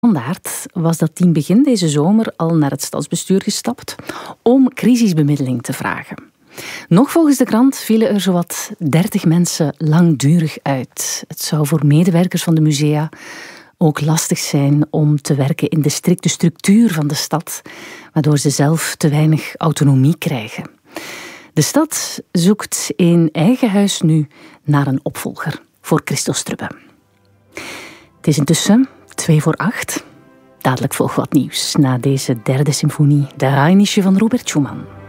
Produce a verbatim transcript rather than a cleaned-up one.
Standaard was dat team begin deze zomer al naar het stadsbestuur gestapt om crisisbemiddeling te vragen. Nog volgens de krant vielen er zowat dertig mensen langdurig uit. Het zou voor medewerkers van de musea ook lastig zijn om te werken in de strikte structuur van de stad, waardoor ze zelf te weinig autonomie krijgen. De stad zoekt in eigen huis nu naar een opvolger voor Christel Strubbe. Het is intussen twee voor acht. Dadelijk volgt wat nieuws na deze derde symfonie, de Rheinische van Robert Schumann.